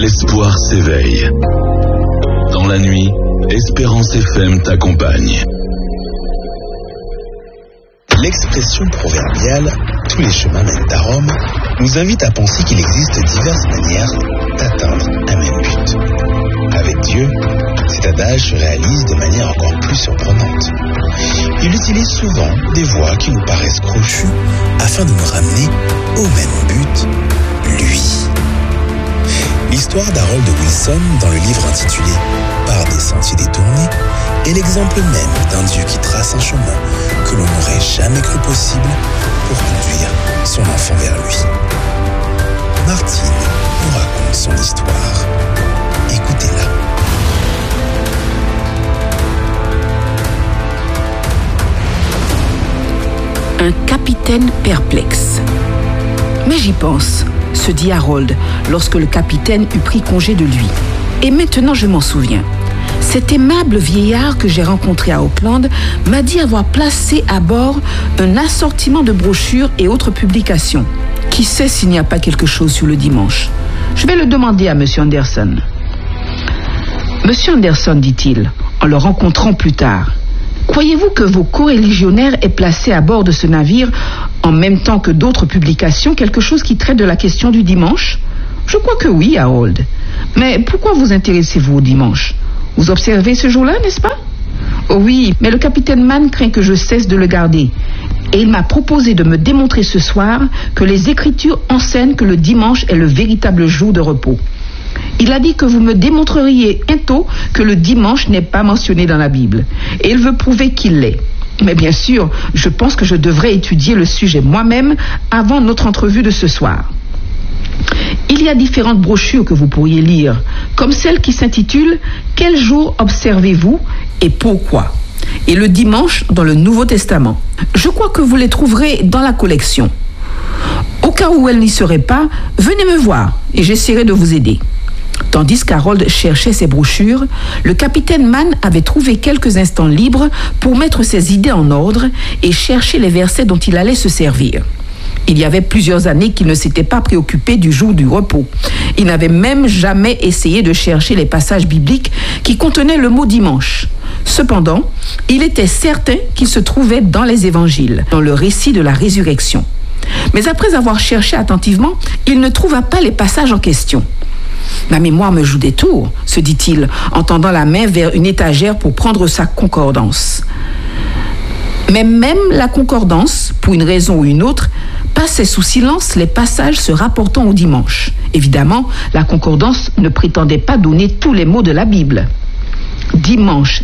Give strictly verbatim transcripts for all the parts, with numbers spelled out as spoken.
l'espoir s'éveille. Dans la nuit, Espérance F M t'accompagne. L'expression proverbiale « tous les chemins mènent à Rome » nous invite à penser qu'il existe diverses manières d'atteindre un même but. Avec Dieu, cet adage se réalise de manière encore plus surprenante. Il utilise souvent des voies qui nous paraissent crochues afin de nous ramener au même but, lui. L'histoire d'Harold Wilson dans le livre intitulé « Par des sentiers détournés » est l'exemple même d'un Dieu qui trace un chemin que l'on n'aurait jamais cru possible pour conduire son enfant vers lui. Martine nous raconte son histoire. Écoutez-la. Un capitaine perplexe. Mais j'y pense, se dit Harold lorsque le capitaine eut pris congé de lui. Et maintenant je m'en souviens. Cet aimable vieillard que j'ai rencontré à Auckland m'a dit avoir placé à bord un assortiment de brochures et autres publications. Qui sait s'il n'y a pas quelque chose sur le dimanche? Je vais le demander à M. Anderson. Monsieur Anderson, dit-il, en le rencontrant plus tard, croyez-vous que vos coreligionnaires aient placé à bord de ce navire, en même temps que d'autres publications, quelque chose qui traite de la question du dimanche? Je crois que oui, Harold. Mais pourquoi vous intéressez-vous au dimanche? Vous observez ce jour-là, n'est-ce pas? Oh oui, mais le capitaine Mann craint que je cesse de le garder. Et il m'a proposé de me démontrer ce soir que les Écritures enseignent que le dimanche est le véritable jour de repos. Il a dit que vous me démontreriez bientôt que le dimanche n'est pas mentionné dans la Bible. Et il veut prouver qu'il l'est. Mais bien sûr, je pense que je devrais étudier le sujet moi-même avant notre entrevue de ce soir. Il y a différentes brochures que vous pourriez lire, comme celle qui s'intitule « Quel jour observez-vous et pourquoi ?» et le dimanche dans le Nouveau Testament. Je crois que vous les trouverez dans la collection. Au cas où elles n'y seraient pas, venez me voir et j'essaierai de vous aider. Tandis qu'Harold cherchait ses brochures, le capitaine Mann avait trouvé quelques instants libres pour mettre ses idées en ordre et chercher les versets dont il allait se servir. Il y avait plusieurs années qu'il ne s'était pas préoccupé du jour du repos. Il n'avait même jamais essayé de chercher les passages bibliques qui contenaient le mot dimanche. Cependant, il était certain qu'il se trouvait dans les évangiles, dans le récit de la résurrection. Mais après avoir cherché attentivement, il ne trouva pas les passages en question. Ma mémoire me joue des tours, se dit-il, en tendant la main vers une étagère pour prendre sa concordance. Mais même la concordance, pour une raison ou une autre, passait sous silence les passages se rapportant au dimanche. Évidemment, la concordance ne prétendait pas donner tous les mots de la Bible. Dimanche,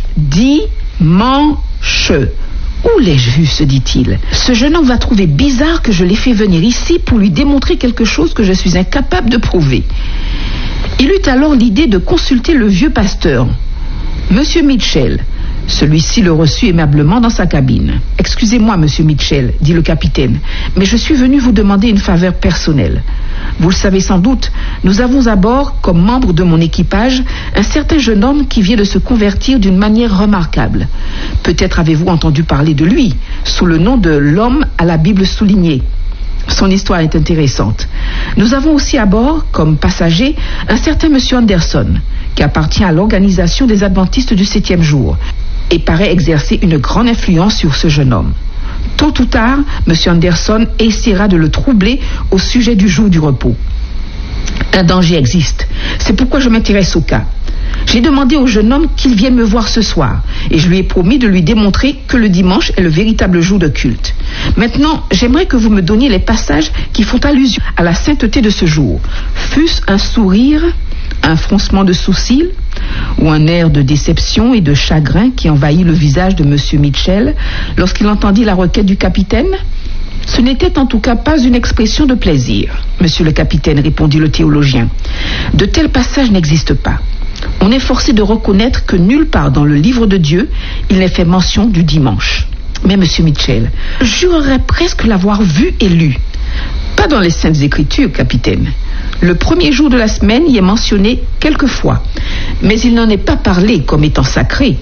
dimanche. Où l'ai-je vu, se dit-il. Ce jeune homme va trouver bizarre que je l'ai fait venir ici pour lui démontrer quelque chose que je suis incapable de prouver. Il eut alors l'idée de consulter le vieux pasteur, Monsieur Mitchell. Celui-ci le reçut aimablement dans sa cabine. « Excusez-moi, Monsieur Mitchell, dit le capitaine, mais je suis venu vous demander une faveur personnelle. Vous le savez sans doute, nous avons à bord, comme membre de mon équipage, un certain jeune homme qui vient de se convertir d'une manière remarquable. Peut-être avez-vous entendu parler de lui, sous le nom de l'homme à la Bible soulignée. Son histoire est intéressante. Nous avons aussi à bord, comme passager, un certain Monsieur Anderson, qui appartient à l'organisation des adventistes du septième jour, et paraît exercer une grande influence sur ce jeune homme. Tôt ou tard, M. Anderson essaiera de le troubler au sujet du jour du repos. Un danger existe. C'est pourquoi je m'intéresse au cas. J'ai demandé au jeune homme qu'il vienne me voir ce soir et je lui ai promis de lui démontrer que le dimanche est le véritable jour de culte. Maintenant, j'aimerais que vous me donniez les passages qui font allusion à la sainteté de ce jour. Fût-ce un sourire, un froncement de sourcils ou un air de déception et de chagrin qui envahit le visage de M. Mitchell lorsqu'il entendit la requête du capitaine? Ce n'était en tout cas pas une expression de plaisir, monsieur le capitaine, répondit le théologien. De tels passages n'existent pas. On est forcé de reconnaître que nulle part dans le livre de Dieu, il n'est fait mention du dimanche. Mais monsieur Mitchell, je jurerais presque l'avoir vu et lu. Pas dans les Saintes Écritures, capitaine. Le premier jour de la semaine y est mentionné quelquefois, mais il n'en est pas parlé comme étant sacré.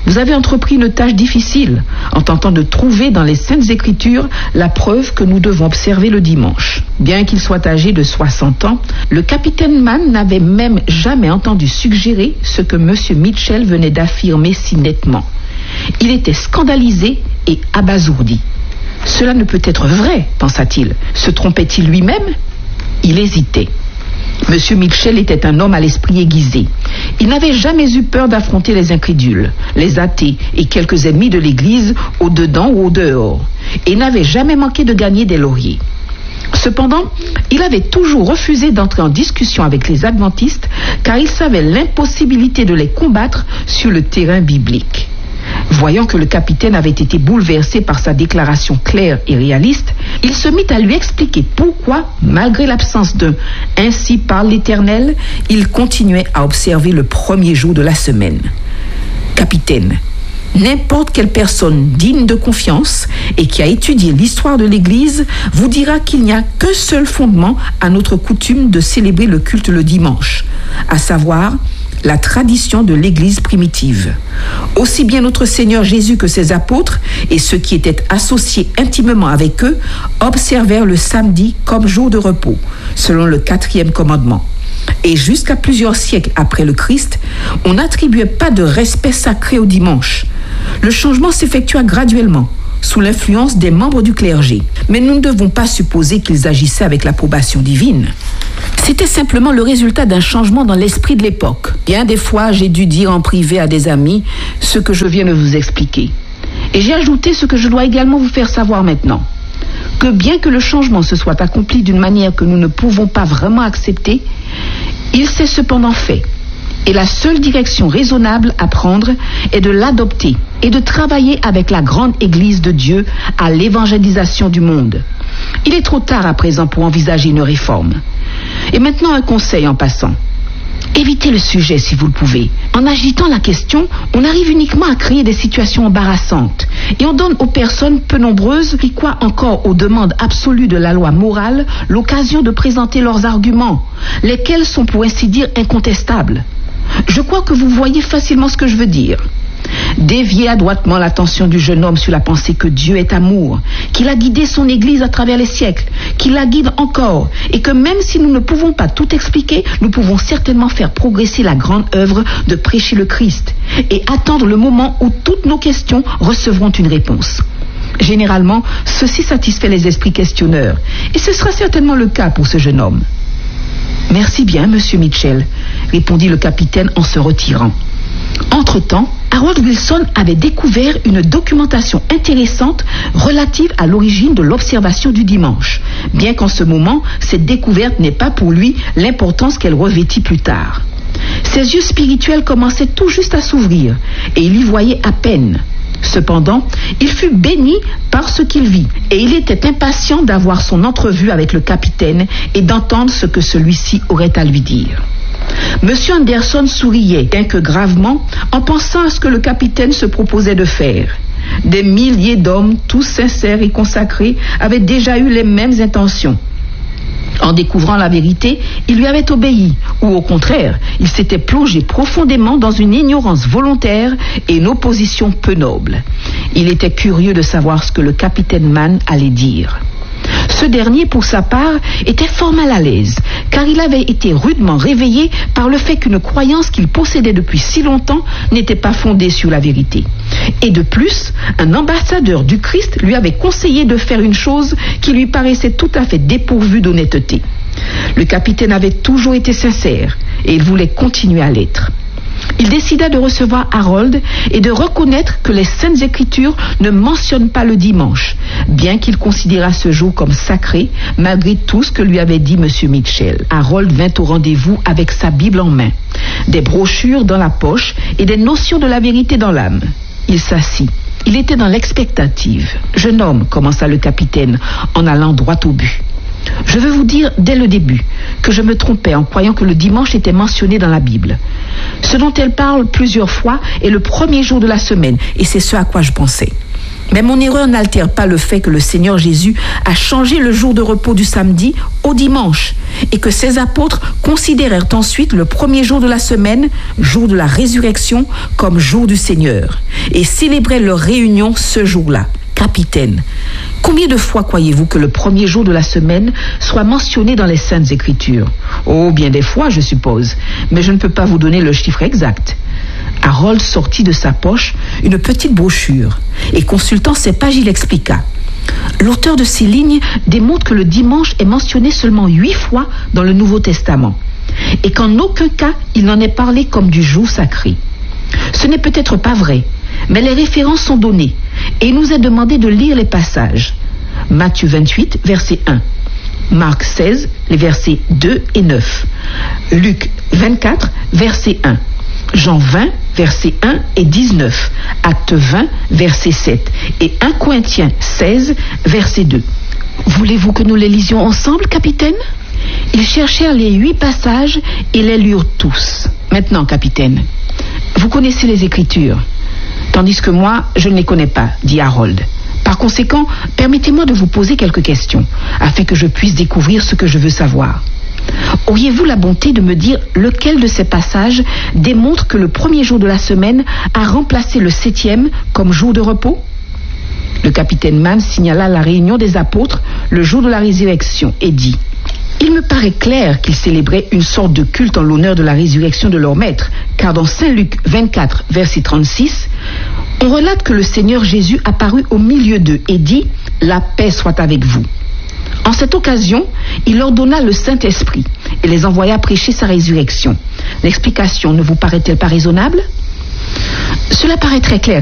Vous avez entrepris une tâche difficile en tentant de trouver dans les Saintes Écritures la preuve que nous devons observer le dimanche. Bien qu'il soit âgé de soixante ans, le capitaine Mann n'avait même jamais entendu suggérer ce que M. Mitchell venait d'affirmer si nettement. Il était scandalisé et abasourdi. Cela ne peut être vrai, pensa-t-il. Se trompait-il lui-même? Il hésitait. M. Mitchell était un homme à l'esprit aiguisé. Il n'avait jamais eu peur d'affronter les incrédules, les athées et quelques ennemis de l'Église au dedans ou au dehors, et n'avait jamais manqué de gagner des lauriers. Cependant, il avait toujours refusé d'entrer en discussion avec les adventistes car il savait l'impossibilité de les combattre sur le terrain biblique. Voyant que le capitaine avait été bouleversé par sa déclaration claire et réaliste, il se mit à lui expliquer pourquoi, malgré l'absence d'un « ainsi parle l'Éternel », il continuait à observer le premier jour de la semaine. « Capitaine, n'importe quelle personne digne de confiance et qui a étudié l'histoire de l'Église vous dira qu'il n'y a qu'un seul fondement à notre coutume de célébrer le culte le dimanche, à savoir la tradition de l'Église primitive. Aussi bien notre Seigneur Jésus que ses apôtres et ceux qui étaient associés intimement avec eux observèrent le samedi comme jour de repos, selon le quatrième commandement. Et jusqu'à plusieurs siècles après le Christ, on n'attribuait pas de respect sacré au dimanche. Le changement s'effectua graduellement, sous l'influence des membres du clergé. Mais nous ne devons pas supposer qu'ils agissaient avec l'approbation divine. C'était simplement le résultat d'un changement dans l'esprit de l'époque. Bien des fois, j'ai dû dire en privé à des amis ce que je viens de vous expliquer. Et j'ai ajouté ce que je dois également vous faire savoir maintenant. Que bien que le changement se soit accompli d'une manière que nous ne pouvons pas vraiment accepter, il s'est cependant fait. Et la seule direction raisonnable à prendre est de l'adopter et de travailler avec la grande Église de Dieu à l'évangélisation du monde. Il est trop tard à présent pour envisager une réforme. Et maintenant un conseil en passant. Évitez le sujet si vous le pouvez. En agitant la question, on arrive uniquement à créer des situations embarrassantes. Et on donne aux personnes peu nombreuses qui croient encore aux demandes absolues de la loi morale l'occasion de présenter leurs arguments, lesquels sont pour ainsi dire incontestables. Je crois que vous voyez facilement ce que je veux dire. Dévier adroitement l'attention du jeune homme sur la pensée que Dieu est amour, qu'il a guidé son Église à travers les siècles, qu'il la guide encore, et que même si nous ne pouvons pas tout expliquer, nous pouvons certainement faire progresser la grande œuvre de prêcher le Christ, et attendre le moment où toutes nos questions recevront une réponse. Généralement, ceci satisfait les esprits questionneurs, et ce sera certainement le cas pour ce jeune homme. « Merci bien, monsieur Mitchell », répondit le capitaine en se retirant. Entre-temps, Harold Wilson avait découvert une documentation intéressante relative à l'origine de l'observation du dimanche, bien qu'en ce moment, cette découverte n'ait pas pour lui l'importance qu'elle revêtit plus tard. Ses yeux spirituels commençaient tout juste à s'ouvrir, et il y voyait à peine. Cependant, il fut béni par ce qu'il vit, et il était impatient d'avoir son entrevue avec le capitaine et d'entendre ce que celui-ci aurait à lui dire. Monsieur Anderson souriait, bien que gravement, en pensant à ce que le capitaine se proposait de faire. Des milliers d'hommes, tous sincères et consacrés, avaient déjà eu les mêmes intentions. En découvrant la vérité, il lui avait obéi, ou au contraire, il s'était plongé profondément dans une ignorance volontaire et une opposition peu noble. Il était curieux de savoir ce que le capitaine Mann allait dire. Ce dernier, pour sa part, était fort mal à l'aise, car il avait été rudement réveillé par le fait qu'une croyance qu'il possédait depuis si longtemps n'était pas fondée sur la vérité. Et de plus, un ambassadeur du Christ lui avait conseillé de faire une chose qui lui paraissait tout à fait dépourvue d'honnêteté. Le capitaine avait toujours été sincère, et il voulait continuer à l'être. Il décida de recevoir Harold et de reconnaître que les Saintes Écritures ne mentionnent pas le dimanche, bien qu'il considérât ce jour comme sacré, malgré tout ce que lui avait dit M. Mitchell. Harold vint au rendez-vous avec sa Bible en main, des brochures dans la poche et des notions de la vérité dans l'âme. Il s'assit. Il était dans l'expectative. « Jeune homme, commença le capitaine en allant droit au but. Je veux vous dire dès le début que je me trompais en croyant que le dimanche était mentionné dans la Bible. Ce dont elle parle plusieurs fois est le premier jour de la semaine, et c'est ce à quoi je pensais. Mais mon erreur n'altère pas le fait que le Seigneur Jésus a changé le jour de repos du samedi au dimanche et que ses apôtres considérèrent ensuite le premier jour de la semaine, jour de la résurrection, comme jour du Seigneur et célébraient leur réunion ce jour-là. Capitaine, combien de fois croyez-vous que le premier jour de la semaine soit mentionné dans les Saintes Écritures? Oh, bien des fois, je suppose, mais je ne peux pas vous donner le chiffre exact. Harold sortit de sa poche une petite brochure et consultant ses pages, il expliqua. L'auteur de ces lignes démontre que le dimanche est mentionné seulement huit fois dans le Nouveau Testament et qu'en aucun cas il n'en est parlé comme du jour sacré. Ce n'est peut-être pas vrai, mais les références sont données et il nous est demandé de lire les passages. Matthieu vingt-huit, verset un. Marc seize, les versets deux et neuf. Luc vingt-quatre, verset un. Jean vingt, versets un et dix-neuf. Acte vingt, verset sept. Et un Corinthiens seize, verset deux. Voulez-vous que nous les lisions ensemble, capitaine? Ils cherchèrent les huit passages et les lurent tous. Maintenant, capitaine, vous connaissez les Écritures, tandis que moi, je ne les connais pas, dit Harold. Par conséquent, permettez-moi de vous poser quelques questions, afin que je puisse découvrir ce que je veux savoir. Auriez-vous la bonté de me dire lequel de ces passages démontre que le premier jour de la semaine a remplacé le septième comme jour de repos? Le capitaine Mann signala la réunion des apôtres le jour de la résurrection et dit: il me paraît clair qu'ils célébraient une sorte de culte en l'honneur de la résurrection de leur maître, car dans Saint Luc vingt-quatre, verset trente-six, on relate que le Seigneur Jésus apparut au milieu d'eux et dit: la paix soit avec vous. En cette occasion, il leur donna le Saint-Esprit et les envoya prêcher sa résurrection. L'explication ne vous paraît-elle pas raisonnable? Cela paraît très clair,